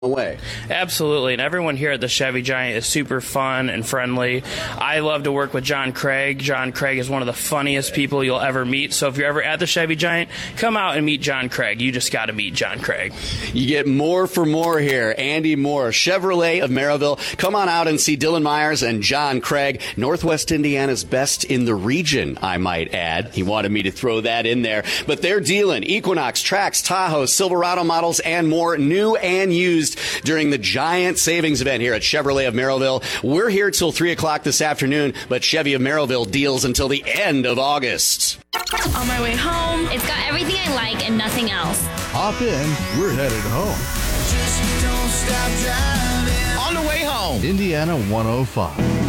away. Absolutely, and everyone here at the Chevy Giant is super fun and friendly. I love to work with John Craig. John Craig is one of the funniest people you'll ever meet, so if you're ever at the Chevy Giant, come out and meet John Craig. You just got to meet John Craig. You get more for more here. Andy Moore, Chevrolet of Merrillville. Come on out and see Dylan Myers and John Craig, Northwest Indiana's best in the region, I might add. He wanted me to throw that in there. But they're dealing Equinox, Trax, Tahoe, Silverado models, and more, new and used, during the Giant Savings event here at Chevrolet of Merrillville. We're here till 3 o'clock this afternoon, but Chevy of Merrillville deals until the end of August. On my way home, It's got everything I like and nothing else. Hop in, we're headed home. On the way home. Indiana 105.